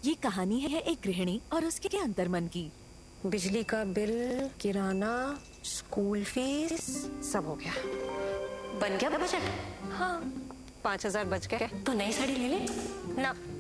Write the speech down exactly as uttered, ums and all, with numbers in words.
ये कहानी है एक गृहिणी और उसके के अंतर्मन की। बिजली का बिल, किराना, स्कूल फीस सब हो गया। बन गया बजट? हाँ, पाँच हजार बच गए तो नई साड़ी ले ले ना।